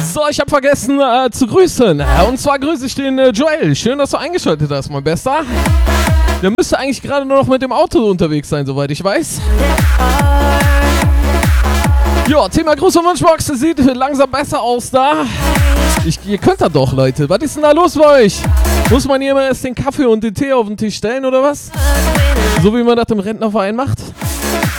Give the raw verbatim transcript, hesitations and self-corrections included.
So, ich habe vergessen äh, zu grüßen. Und zwar grüße ich den äh, Joel. Schön, dass du eingeschaltet hast, mein Bester. Der müsste eigentlich gerade nur noch mit dem Auto unterwegs sein, soweit ich weiß. Ja, Thema Gruß und Wunschbox sieht langsam besser aus da. Ich, ihr könnt das doch, Leute. Was ist denn da los bei euch? Muss man hier immer erst den Kaffee und den Tee auf den Tisch stellen, oder was? So wie man das im Rentnerverein macht?